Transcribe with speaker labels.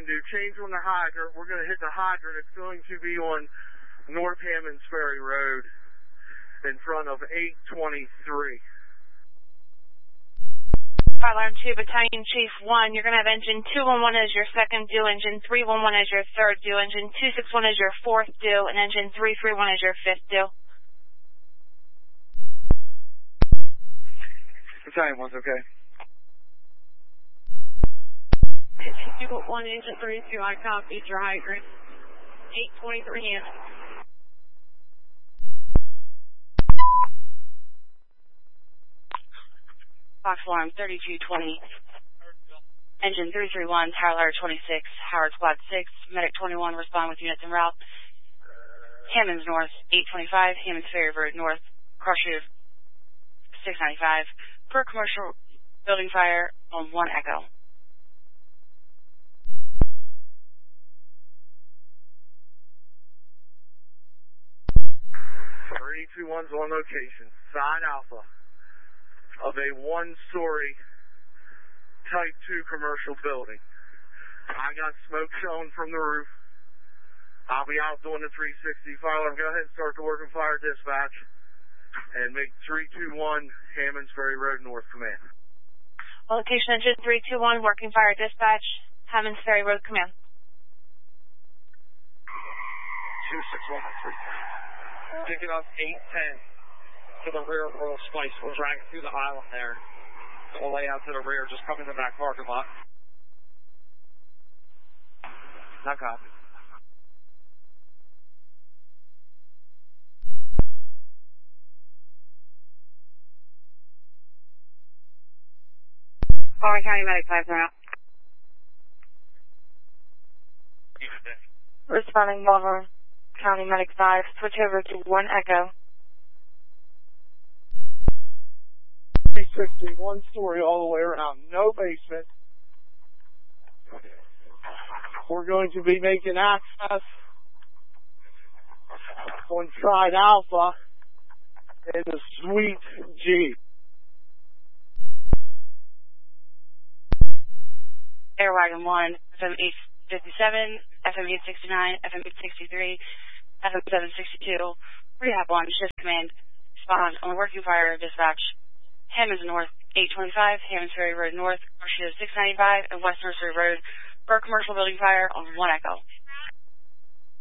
Speaker 1: can do. Change on the hydrant. We're going to hit the hydrant. It's going to be on North Hammonds Ferry Road in front of 823.
Speaker 2: Fire Alarm 2, Battalion Chief 1, you're going to have engine 211 as your second due, engine 311 as your third due, engine 261 as your fourth due, and engine 331 as your fifth due.
Speaker 1: Battalion 1's okay.
Speaker 2: 2-1, engine 32, I copy, your hydrant. 823 in. Fox Alarm 3220. Engine 331, Tower Ladder 26, Howard Squad 6, Medic 21, respond with units en route. Hammonds North, 825, Hammonds Ferry Road North, Crusher 695, per commercial building fire on 1 Echo.
Speaker 1: Three 2-1's on location. Side Alpha of a one-story Type 2 commercial building. I got smoke showing from the roof. I'll be out doing the 360 fire alarm. Go ahead and start the working fire dispatch and make 321 Hammonds Ferry Road North command.
Speaker 2: Location engine 321, working fire dispatch, Hammonds Ferry Road command.
Speaker 1: 26113. Picking up 810 to the rear of Royal Spice. We'll drag it through the island there. We'll lay out to the rear, just come in the back parking lot. Not copy.
Speaker 2: Orange County Medic 5 now. Responding Baltimore County Medic 5, switch over to 1 Echo.
Speaker 1: 360, one story all the way around, no basement. We're going to be making access on Side Alpha in the Suite G.
Speaker 2: Airwagon 1, FM 857, FM 869, FM 863, FM 762, Rehab 1, Shift Command, respond on the working fire dispatch. Hammonds North, 825, Hammonds Ferry Road North, Marshall 695, and West Nursery Road for a commercial building fire on 1 Echo.